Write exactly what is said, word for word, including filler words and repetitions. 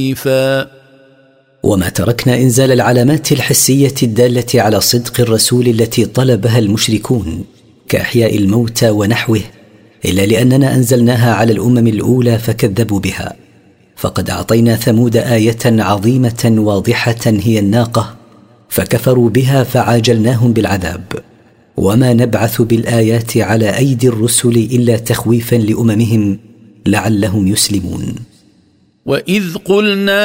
وما تركنا إنزال العلامات الحسية الدالة على صدق الرسول التي طلبها المشركون كإحياء الموتى ونحوه إلا لأننا أنزلناها على الأمم الأولى فكذبوا بها. فقد أعطينا ثمود آية عظيمة واضحة هي الناقة فكفروا بها فعاجلناهم بالعذاب. وما نبعث بالآيات على أيدي الرسل إلا تخويفا لأممهم لعلهم يسلمون. وإذ قلنا